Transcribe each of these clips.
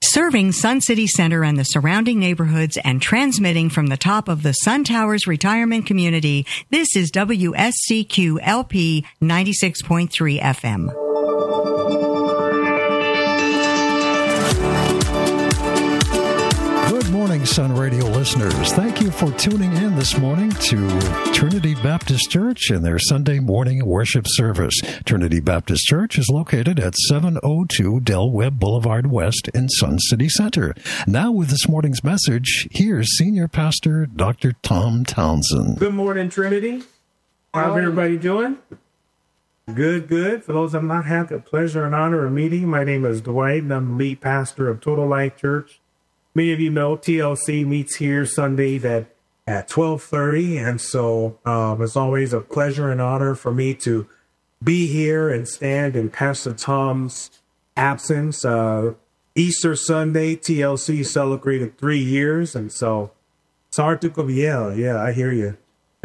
Serving Sun City Center and the surrounding neighborhoods and transmitting from the top of the Sun Towers retirement community, this is WSCQ-LP 96.3 FM. Good morning, Sun Radio listeners. Thank you for tuning in this morning to Trinity Baptist Church and their Sunday morning worship service. Trinity Baptist Church is located at 702 Del Webb Boulevard West in Sun City Center. Now with this morning's message, here's Senior Pastor Dr. Tom Townsend. Good morning, Trinity. How's everybody doing? Good, good. For those I've not had the pleasure and honor of meeting, my name is Dwight, and I'm the lead pastor of Total Life Church. Many of you know TLC meets here Sundays at 12:30, and so it's always a pleasure and honor for me to be here and stand in Pastor Tom's absence. Easter Sunday, TLC celebrated 3 years, and so it's hard to believe. Yeah, I hear you.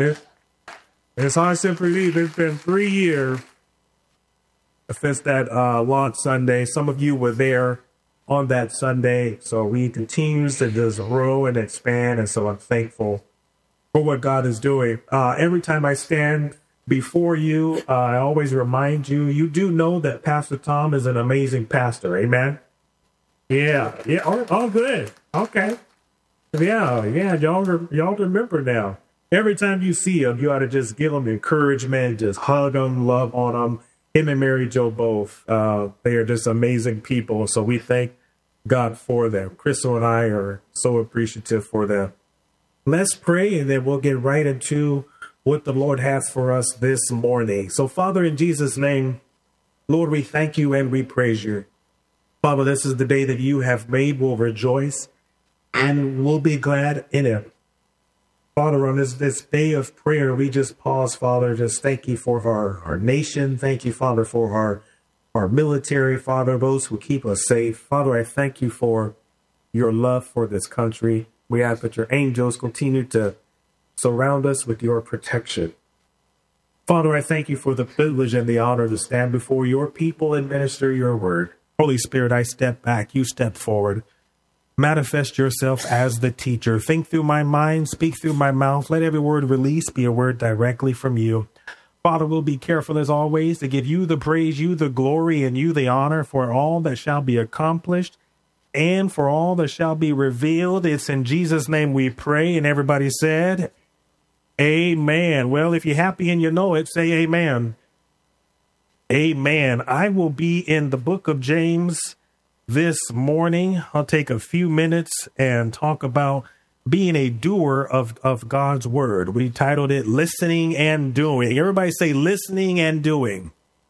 It's hard to believe it's been 3 years since that launch Sunday. Some of you were there on that Sunday. So we continue to just grow and expand. And so I'm thankful for what God is doing. Every time I stand before you, I always remind you, you do know that Pastor Tom is an amazing pastor. Amen. Yeah. All good. Okay. Yeah. Y'all remember now. Every time you see him, you ought to just give him encouragement, just hug him, love on him. Him and Mary Jo both, they are just amazing people. So we thank God for them. Crystal and I are so appreciative for them. Let's pray, and then we'll get right into what the Lord has for us this morning. So, Father, in Jesus' name, Lord, we thank you and we praise you. Father, this is the day that you have made. We'll rejoice and we'll be glad in it. Father, on this day of prayer, we just pause, Father, just thank you for our nation. Thank you, Father, for our military, Father, those who keep us safe. Father, I thank you for your love for this country. We ask that your angels continue to surround us with your protection. Father, I thank you for the privilege and the honor to stand before your people and minister your word. Holy Spirit, I step back, you step forward. Manifest yourself as the teacher. Think through my mind, speak through my mouth. Let every word released be a word directly from you. Father, we'll be careful as always to give you the praise, you the glory, and you the honor for all that shall be accomplished and for all that shall be revealed. It's in Jesus' name we pray. And everybody said, amen. Well, if you're happy and you know it, say amen. Amen. I will be in the book of James this morning. I'll take a few minutes and talk about being a doer of God's word. We titled it Listening and Doing. Everybody say listening and doing.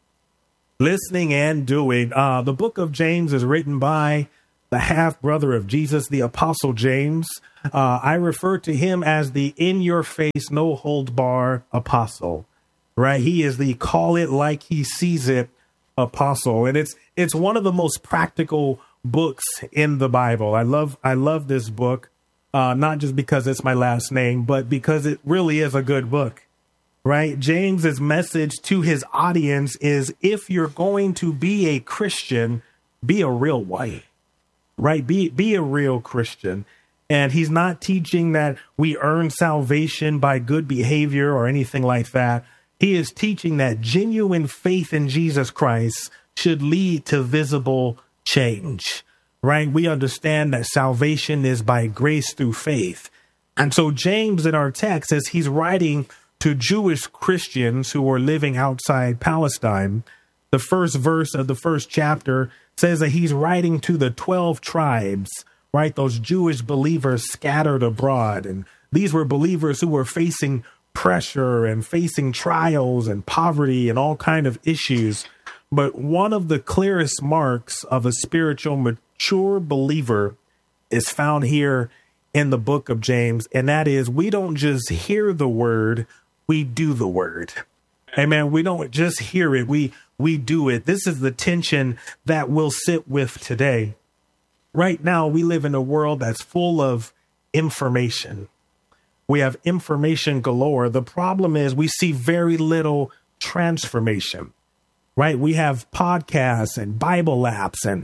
Listening and doing. The book of James is written by the half-brother of Jesus, the Apostle James. I refer to him as the in-your-face, no-hold-bar apostle, right? He is the call it like he sees it apostle. And it's one of the most practical books in the Bible. I love this book, not just because it's my last name, but because it really is a good book, right? James's message to his audience is, if you're going to be a Christian, be a real one, right? Be a real Christian. And he's not teaching that we earn salvation by good behavior or anything like that. He is teaching that genuine faith in Jesus Christ should lead to visible change, right? We understand that salvation is by grace through faith. And so James in our text, as he's writing to Jewish Christians who are living outside Palestine, the first verse of the first chapter says that he's writing to the 12 tribes, right? Those Jewish believers scattered abroad. And these were believers who were facing pressure and facing trials and poverty and all kind of issues. But one of the clearest marks of a spiritual mature believer is found here in the book of James. And that is, we don't just hear the word, we do the word. Amen. We don't just hear it, we do it. This is the tension that we'll sit with today. Right now, we live in a world that's full of information. We have information galore. The problem is we see very little transformation, right? We have podcasts and Bible apps and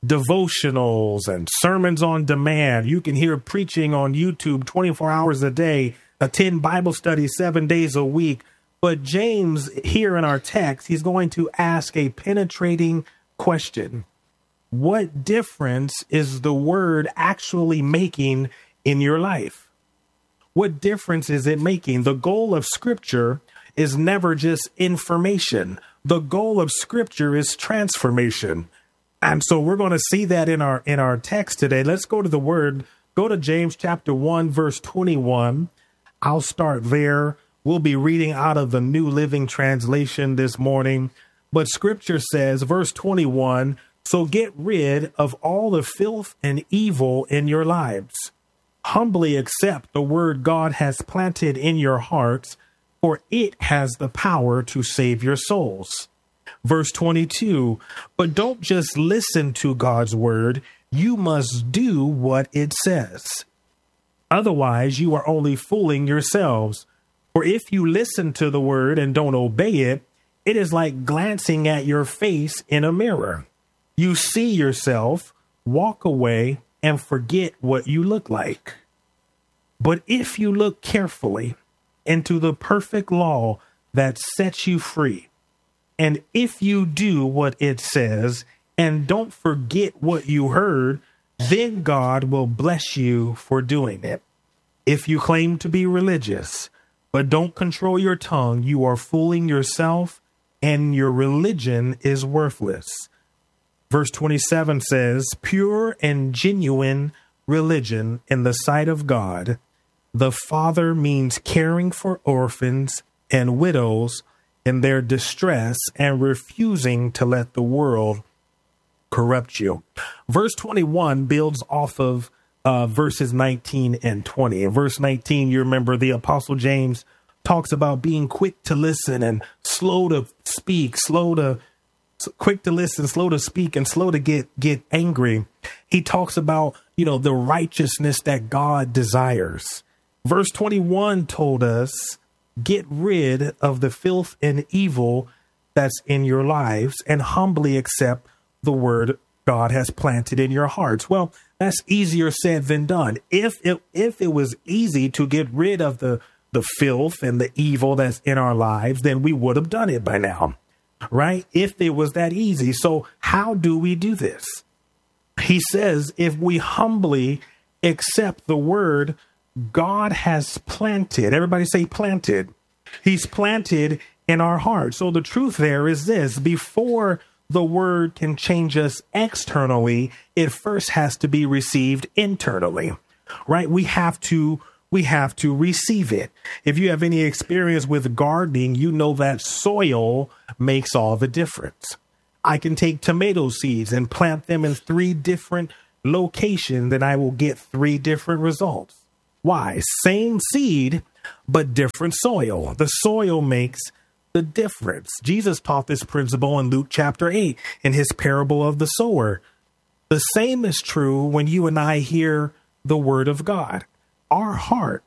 devotionals and sermons on demand. You can hear preaching on YouTube 24 hours a day, attend Bible studies 7 days a week. But James, here in our text, he's going to ask a penetrating question. What difference is the word actually making in your life? What difference is it making? The goal of Scripture is never just information. The goal of Scripture is transformation. And so we're going to see that in our text today. Let's go to the word. Go to James chapter 1, verse 21. I'll start there. We'll be reading out of the New Living Translation this morning. But Scripture says, verse 21, so get rid of all the filth and evil in your lives. Humbly accept the word God has planted in your hearts, for it has the power to save your souls. Verse 22, but don't just listen to God's word. You must do what it says. Otherwise, you are only fooling yourselves. For if you listen to the word and don't obey it, it is like glancing at your face in a mirror. You see yourself, walk away, and forget what you look like. But if you look carefully into the perfect law that sets you free, and if you do what it says and don't forget what you heard, then God will bless you for doing it. If you claim to be religious, but don't control your tongue, you are fooling yourself and your religion is worthless. Verse 27 says, pure and genuine religion in the sight of God, the Father, means caring for orphans and widows in their distress and refusing to let the world corrupt you. Verse 21 builds off of verses 19 and 20. In verse 19, you remember the Apostle James talks about being quick to listen and slow to speak, quick to listen, slow to speak, and slow to get angry. He talks about, the righteousness that God desires. Verse 21 told us, get rid of the filth and evil that's in your lives and humbly accept the word God has planted in your hearts. Well, that's easier said than done. If it was easy to get rid of the filth and the evil that's in our lives, then we would have done it by now, right? If it was that easy. So how do we do this? He says, if we humbly accept the word God has planted, everybody say planted. He's planted in our hearts. So the truth there is this: before the word can change us externally, it first has to be received internally, right? We have to receive it. If you have any experience with gardening, you know that soil makes all the difference. I can take tomato seeds and plant them in 3 different locations, and I will get 3 different results. Why? Same seed, but different soil. The soil makes the difference. Jesus taught this principle in Luke chapter 8 in his parable of the sower. The same is true when you and I hear the word of God. Our heart